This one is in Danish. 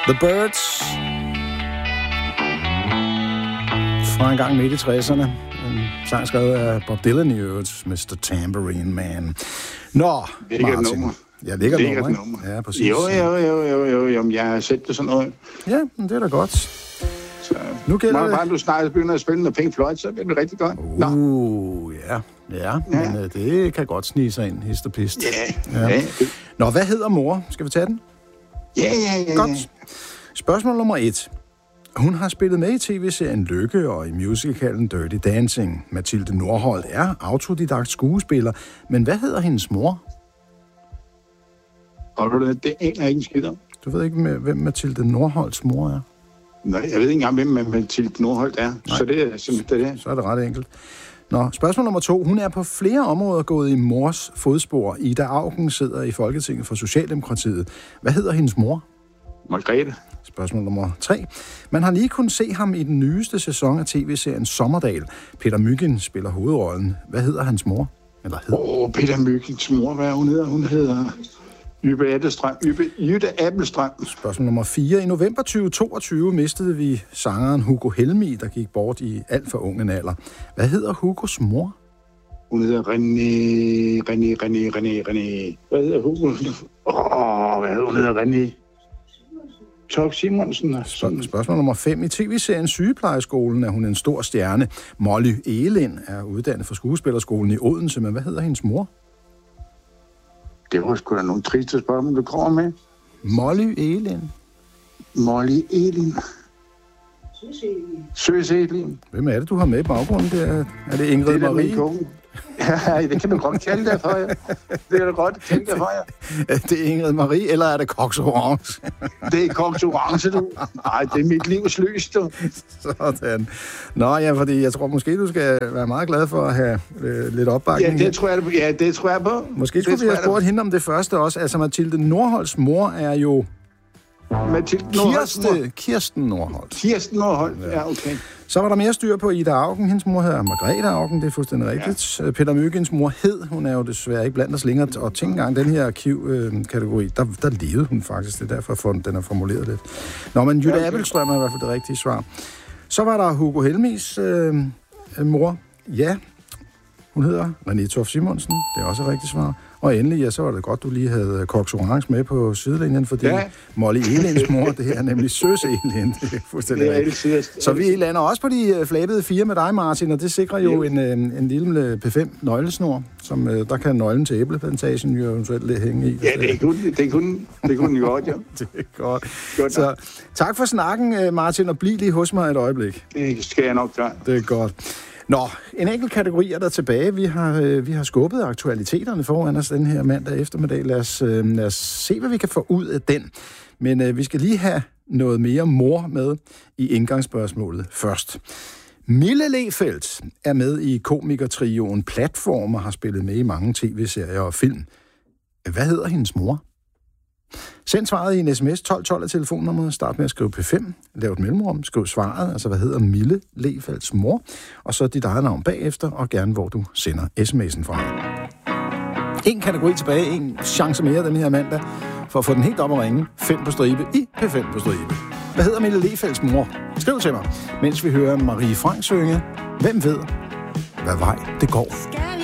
The Birds. Fra en gang midt i 60'erne. En sang skrevet af Bob Dylan i øvrigt, Mr. Tambourine Man. Nå, Martin. Ja, ligger et nummer. Ja, præcis. Jo. Jeg har set det sådan noget. Ja, men det er da godt. Så nu gælder det. Bare du snart begynder at spille noget Pink Floyd, så bliver det rigtig godt. Ja, men det kan godt snige sig ind, hist og pist. Ja. Nå, hvad hedder mor? Skal vi tage den? Ja. Godt. Spørgsmål nummer 1. Hun har spillet med i tv-serien Lykke og i musicalen Dirty Dancing. Mathilde Nordholt er autodidakt skuespiller, men hvad hedder hendes mor? Det aner jeg ikke skidt om. Du ved ikke, hvem Mathilde Nordholts mor er? Nej, jeg ved ikke engang, hvem Mathilde Nordholt er. Nej. Så det er simpelthen det. Så er det ret enkelt. Nå, spørgsmål nummer 2. Hun er på flere områder gået i mors fodspor. Ida Auken sidder i Folketinget for Socialdemokratiet. Hvad hedder hendes mor? Margrethe. Spørgsmål nummer 3. Man har lige kunnet se ham i den nyeste sæson af tv-serien Sommerdal. Peter Mygind spiller hovedrollen. Hvad hedder hans mor? Peter Myginds mor, hvad hun hedder? Hun hedder Jytte Appelstrøm. Spørgsmål nummer 4. I november 2022 mistede vi sangeren Hugo Helmig, der gik bort i alt for ung en alder. Hvad hedder Hugos mor? Hun hedder René. Hvad hedder Hugo? Hun hedder René. Tok Simonsen. Spørgsmål nummer 5. I tv-serien Sygeplejeskolen er hun en stor stjerne. Molly Egelind er uddannet fra skuespillerskolen i Odense, men hvad hedder hendes mor? Det var sgu da nogle triste spørgsmål, du kommer med. Molly Egelind. Søs Egelind. Hvem er det, du har med i baggrunden? Er det Ingrid Marie? Ja, det kan du godt kalde det for jer. Det kan du godt tænke dig for jer. Det er Ingrid Marie, eller er det Cox Orange? Det er Cox Orange, du. Nej, det er mit livs lys, du. Sådan. Nå ja, fordi jeg tror måske, du skal være meget glad for at have lidt opbakning. Ja, det tror jeg på. Måske skulle vi have spurgt hende om det første også. Altså, Mathilde Nordholts mor er jo... Kirsten Nordholt. Kirsten Nordholt, ja, okay. Så var der mere styr på Ida Auken. Hendes mor hedder Margrethe Auken, det er fuldstændig rigtigt. Ja. Peter Myginds mor hun er jo desværre ikke blandt os længere. Og tænk engang, den her arkivkategori, der levede hun faktisk. Det er derfor, den er formuleret lidt. Nå, men Jytte Appelstrøm er i hvert fald det rigtige svar. Så var der Hugo Helmigs mor. Ja, hun hedder René Toft Simonsen. Det er også et rigtigt svar. Og endelig, så var det godt, du lige havde Cox Orange med på sidelinjen, fordi Molly Egelinds mor, det er nemlig Søs Egelind. Det er fuldstændig rigtigt. Så vi lander også på de flabede 4 med dig, Martin, og det sikrer jo en lille P5-nøglesnor, som der kan nøglen til æbleplantagen jo eventuelt hænge i. Ja, det kunne jo godt, jo. Det er godt. Så tak for snakken, Martin, og bliv lige hos mig et øjeblik. Det skal jeg nok gøre. Det er godt. Nå, en enkelt kategori er der tilbage. Vi har skubbet aktualiteterne foran os den her mandag eftermiddag. Lad os se, hvad vi kan få ud af den. Men vi skal lige have noget mere mor med i indgangsspørgsmålet først. Mille Lefeldt er med i komikertrioen Platform og har spillet med i mange tv-serier og film. Hvad hedder hendes mor? Send svaret i en sms 1212 af telefonnummeret. Start med at skrive P5. Lav et mellemrum. Skriv svaret. Altså, hvad hedder Mille Lefeldts mor? Og så dit eget navn bagefter, og gerne, hvor du sender sms'en fra. En kategori tilbage. En chance mere den her mandag. For at få den helt op at ringe. 5 på stribe i P5 på stribe. Hvad hedder Mille Lefeldts mor? Skriv til mig. Mens vi hører Marie Frank synge. Hvem ved, hvad vej det går?